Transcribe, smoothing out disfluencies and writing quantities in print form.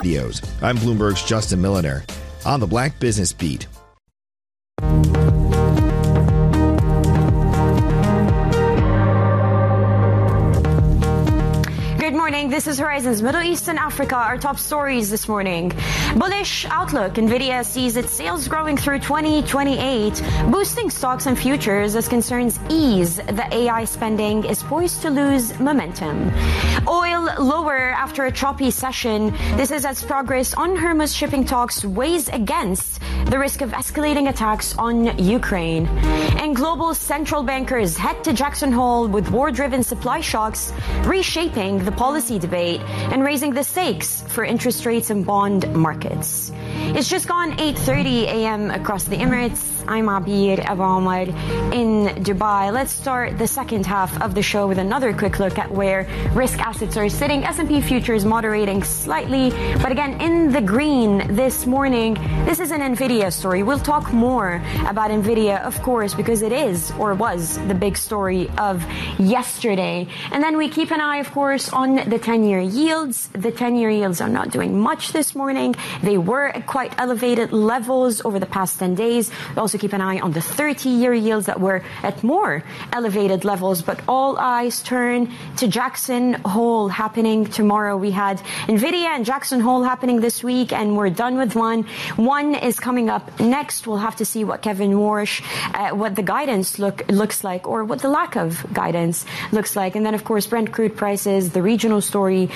Studios. I'm Bloomberg's Justin Milliner on the Black Business Beat. This is Horizons Middle East and Africa. Our top stories this morning. Bullish outlook. NVIDIA sees its sales growing through 2028, boosting stocks and futures as concerns ease. The AI spending is poised to lose momentum. Oil lower after a choppy session. This is as progress on Hormuz shipping talks weighs against the risk of escalating attacks on Ukraine. And global central bankers head to Jackson Hole with war-driven supply shocks, reshaping the policy debate and raising the stakes for interest rates and bond markets. It's just gone 8:30 a.m. across the Emirates. I'm Abir Abu Omar in Dubai. Let's start the second half of the show with another quick look at where risk assets are sitting. S&P futures moderating slightly, but again in the green this morning. This is an NVIDIA story. We'll talk more about NVIDIA, of course, because it is or was the big story of yesterday. And then we keep an eye, of course, on the 10-year yields. The 10-year yields are not doing much this morning. They were at quite elevated levels over the past 10 days. We also keep an eye on the 30-year yields that were at more elevated levels, but all eyes turn to Jackson Hole happening tomorrow. We had NVIDIA and Jackson Hole happening this week, and we're done with one. One is coming up next. We'll have to see what Kevin Warsh, what the guidance looks like, or what the lack of guidance looks like. And then, of course, Brent crude prices, the regional story